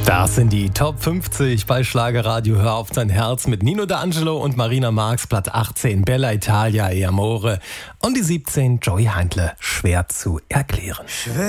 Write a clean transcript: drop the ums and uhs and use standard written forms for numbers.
Das sind die Top 50 bei Schlagerradio Hör auf dein Herz mit Nino D'Angelo und Marina Marx, Platz 18 Bella Italia e Amore und die 17 Joey Heindle, schwer zu erklären.